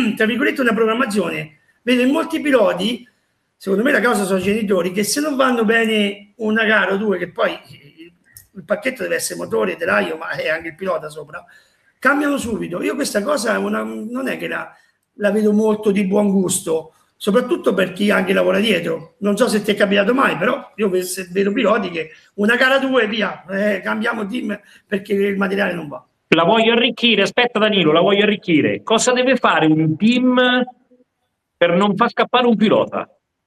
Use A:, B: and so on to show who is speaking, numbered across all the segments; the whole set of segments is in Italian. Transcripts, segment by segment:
A: tra virgolette, una programmazione. Vedo in molti piloti, secondo me la causa sono i genitori, che se non vanno bene una gara o due, che poi il pacchetto deve essere motore, telaio, ma è anche il pilota sopra, cambiano subito. Io questa cosa non è che la vedo molto di buon gusto, soprattutto per chi anche lavora dietro. Non so se ti è capitato mai, però io vedo piloti che una gara due, via, cambiamo team perché il materiale non va.
B: La voglio arricchire, aspetta Danilo, la voglio arricchire. Cosa deve fare un team per non far scappare un pilota?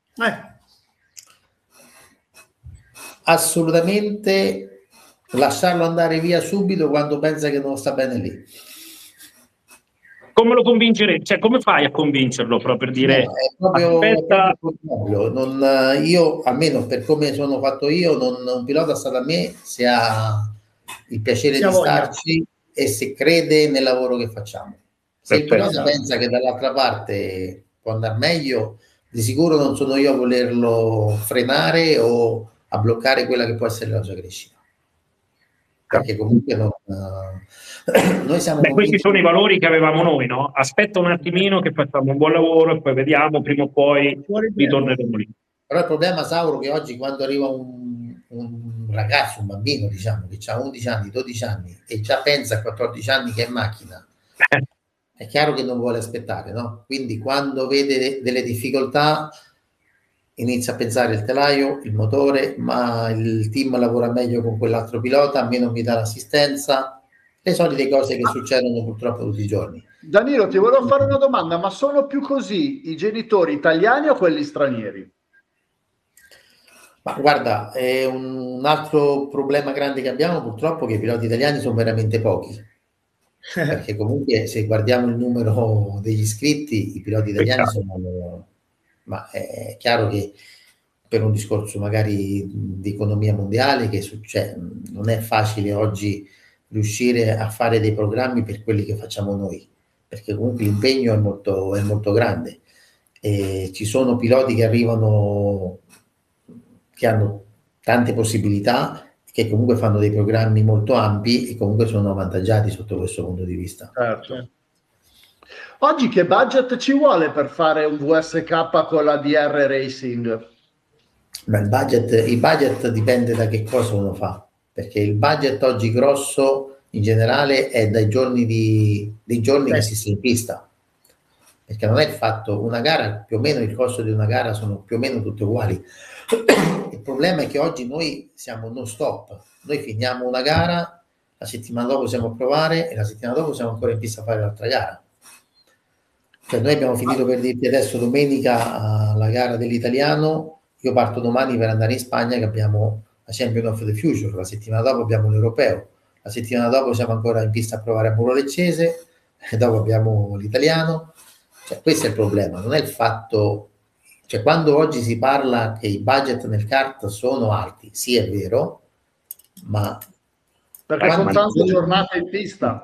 C: Assolutamente lasciarlo andare via subito quando pensa che non sta bene lì.
B: Come lo convincere? Cioè, come fai a convincerlo proprio per dire aspetta?
C: Io, almeno per come sono fatto io, un pilota sta da me se ha il piacere di starci e se crede nel lavoro che facciamo. Se il pilota pensa che dall'altra parte può andare meglio, di sicuro non sono io a volerlo frenare o a bloccare quella che può essere la sua crescita. Perché comunque noi siamo
B: questi sono i valori che avevamo noi, no? Aspetta un attimino che facciamo un buon lavoro e poi vediamo, prima o poi ritorneremo lì.
C: Però il problema, Sauro, che oggi quando arriva un ragazzo, un bambino, diciamo, che ha 11 anni, 12 anni e già pensa a 14 anni che è in macchina, è chiaro che non vuole aspettare, no? Quindi quando vede delle difficoltà inizia a pensare il telaio, il motore, ma il team lavora meglio con quell'altro pilota, a me non mi dà l'assistenza, le solite cose che succedono purtroppo tutti i giorni.
D: Danilo, ti volevo fare una domanda, ma sono più così i genitori italiani o quelli stranieri?
C: Ma guarda, è un altro problema grande che abbiamo purtroppo, che i piloti italiani sono veramente pochi, perché comunque se guardiamo il numero degli iscritti, i piloti italiani sono... Ma è chiaro che per un discorso magari di economia mondiale che non è facile oggi riuscire a fare dei programmi per quelli che facciamo noi, perché comunque l'impegno è molto grande e ci sono piloti che arrivano che hanno tante possibilità, che comunque fanno dei programmi molto ampi e comunque sono avvantaggiati sotto questo punto di vista.
D: Certo. Oggi che budget ci vuole per fare un VSK con la DR Racing?
C: Ma il budget dipende da che cosa uno fa, perché il budget oggi grosso in generale è dai giorni che si sta in pista, perché non è fatto una gara, più o meno il costo di una gara sono più o meno tutte uguali. Il problema è che oggi noi siamo non stop, noi finiamo una gara, la settimana dopo siamo a provare e la settimana dopo siamo ancora in pista a fare l'altra gara. Cioè noi abbiamo finito, per dirti adesso, domenica la gara dell'italiano, io parto domani per andare in Spagna che abbiamo la Champion of the Future, la settimana dopo abbiamo l'Europeo, la settimana dopo siamo ancora in pista a provare a Muro Leccese e dopo abbiamo l'italiano. Cioè questo è il problema, non è il fatto, cioè quando oggi si parla che i budget nel kart sono alti, sì è vero, ma
D: perché sono tante giornate in pista.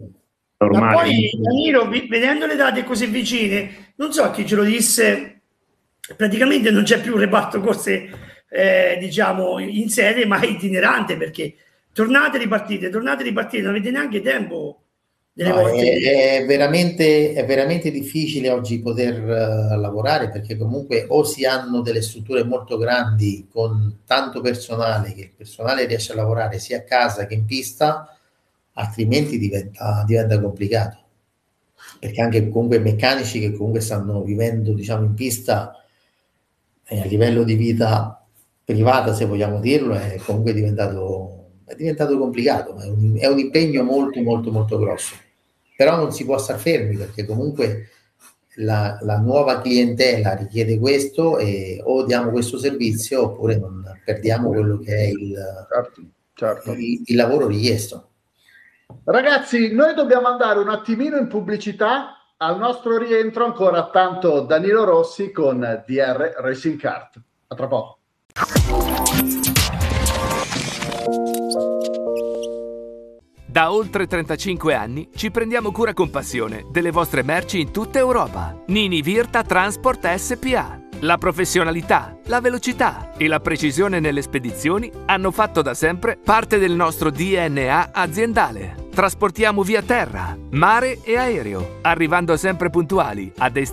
A: Ma poi Danilo, vedendo le date così vicine, non so chi ce lo disse, praticamente non c'è più un reparto corse diciamo in sede, ma itinerante, perché tornate e ripartite, non avete neanche tempo delle volte.
C: È veramente difficile oggi poter lavorare, perché comunque o si hanno delle strutture molto grandi con tanto personale, che il personale riesce a lavorare sia a casa che in pista, altrimenti diventa complicato, perché anche comunque meccanici che comunque stanno vivendo, diciamo, in pista a livello di vita privata, se vogliamo dirlo, è comunque diventato complicato, è un impegno molto grosso, però non si può star fermi, perché comunque la nuova clientela richiede questo e o diamo questo servizio oppure non perdiamo quello che è il lavoro richiesto.
D: Ragazzi, noi dobbiamo andare un attimino in pubblicità. Al nostro rientro ancora tanto Danilo Rossi con DR Racing Kart. A tra poco.
E: Da oltre 35 anni ci prendiamo cura con passione delle vostre merci in tutta Europa. Nini Virta Transport SPA. La professionalità, la velocità e la precisione nelle spedizioni hanno fatto da sempre parte del nostro DNA aziendale. trasportiamo via terra, mare e aereo, arrivando sempre puntuali a